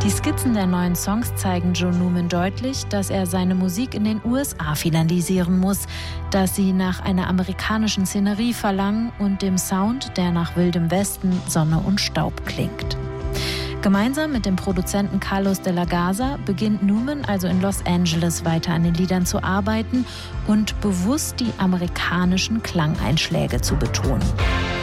Die Skizzen der neuen Songs zeigen Joe Newman deutlich, dass er seine Musik in den USA finalisieren muss, dass sie nach einer amerikanischen Szenerie verlangen und dem Sound, der nach Wildem Westen, Sonne und Staub klingt. Gemeinsam mit dem Produzenten Carlos de la Garza beginnt Newman also in Los Angeles weiter an den Liedern zu arbeiten und bewusst die amerikanischen Klangeinschläge zu betonen.